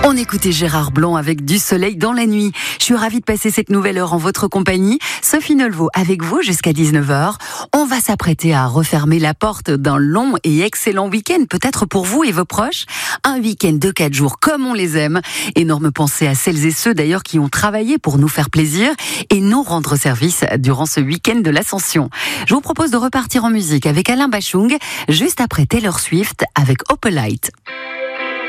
On écoutait Gérard Blanc avec Du soleil dans la nuit. Je suis ravie de passer cette nouvelle heure en votre compagnie. Sophie Nolvaud avec vous jusqu'à 19h. On va s'apprêter à refermer la porte d'un long et excellent week-end, peut-être pour vous et vos proches. Un week-end de 4 jours comme on les aime. Énorme pensée à celles et ceux d'ailleurs qui ont travaillé pour nous faire plaisir et nous rendre service durant ce week-end de l'Ascension. Je vous propose de repartir en musique avec Alain Bachung, juste après Taylor Swift avec Opalite.